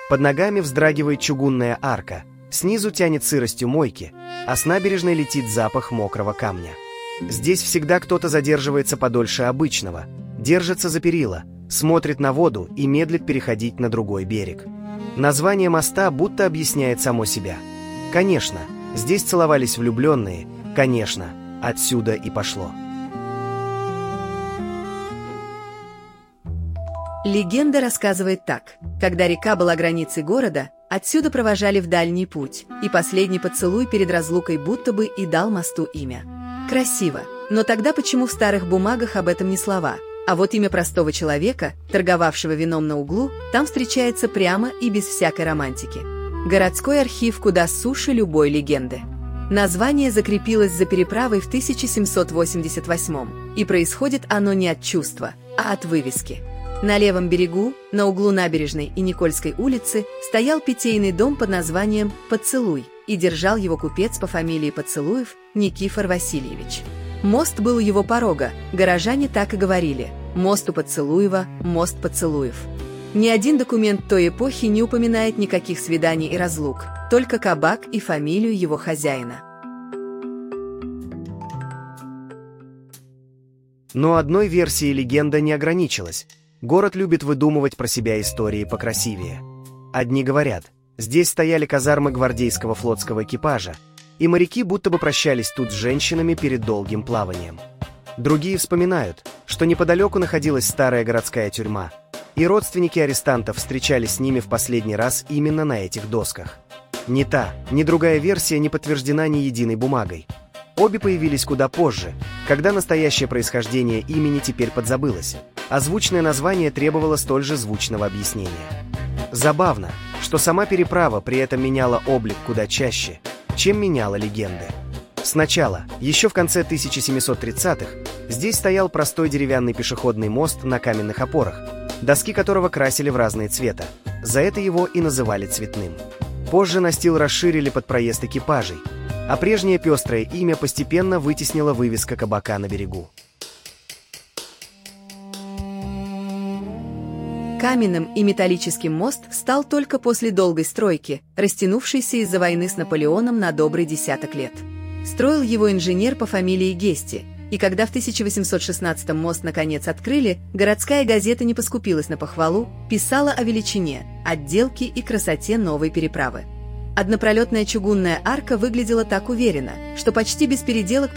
Под ногами вздрагивает чугунная арка, снизу тянет сыростью мойки, а с набережной летит запах мокрого камня. Здесь всегда кто-то задерживается подольше обычного, держится за перила, смотрит на воду и медлит переходить на другой берег. Название моста будто объясняет само себя. Конечно, здесь целовались влюбленные, конечно, отсюда и пошло. Легенда рассказывает так. Когда река была границей города, отсюда провожали в дальний путь, и последний поцелуй перед разлукой будто бы и дал мосту имя. Красиво, но тогда почему в старых бумагах об этом ни слова? А вот имя простого человека, торговавшего вином на углу, там встречается прямо и без всякой романтики. Городской архив куда суше любой легенды. Название закрепилось за переправой в 1788, и происходит оно не от чувства, а от вывески. На левом берегу, на углу Набережной и Никольской улицы, стоял питейный дом под названием «Поцелуй», и держал его купец по фамилии Поцелуев Никифор Васильевич. Мост был у его порога, горожане так и говорили: «Мост у Поцелуева, мост Поцелуев». Ни один документ той эпохи не упоминает никаких свиданий и разлук, только кабак и фамилию его хозяина. Но одной версией легенда не ограничилась. Город любит выдумывать про себя истории покрасивее. Одни говорят, здесь стояли казармы гвардейского флотского экипажа, и моряки будто бы прощались тут с женщинами перед долгим плаванием. Другие вспоминают, что неподалеку находилась старая городская тюрьма, и родственники арестантов встречались с ними в последний раз именно на этих досках. Ни та, ни другая версия не подтверждена ни единой бумагой. Обе появились куда позже, когда настоящее происхождение имени теперь подзабылось, а звучное название требовало столь же звучного объяснения. Забавно, что сама переправа при этом меняла облик куда чаще, чем меняла легенды. Сначала, еще в конце 1730-х, здесь стоял простой деревянный пешеходный мост на каменных опорах, доски которого красили в разные цвета. За это его и называли цветным. Позже настил расширили под проезд экипажей, а прежнее пестрое имя постепенно вытеснила вывеска кабака на берегу. Каменным и металлическим мост стал только после долгой стройки, растянувшейся из-за войны с Наполеоном на добрый десяток лет. Строил его инженер по фамилии Гести, и когда в 1816-м мост наконец открыли, городская газета не поскупилась на похвалу, писала о величине, отделке и красоте новой переправы. Однопролетная чугунная арка выглядела так уверенно, что почти без переделок